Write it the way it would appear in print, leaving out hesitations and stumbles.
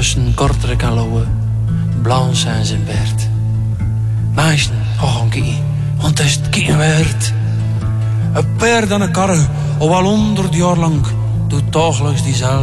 tussen kortere kaloën, Blanche en zijn Bert. Meisjen, gaan kijken, want het is het kijken waard. Een paard en een karre, al wel 100 jaar lang, doet dagelijks diezelfde